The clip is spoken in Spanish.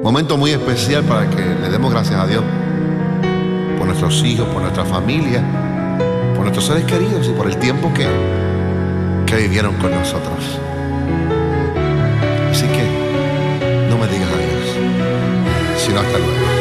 Momento muy especial para que le demos gracias a Dios por nuestros hijos, por nuestra familia, por nuestros seres queridos y por el tiempo que vivieron con nosotros. Así que no me digas adiós, sino hasta luego.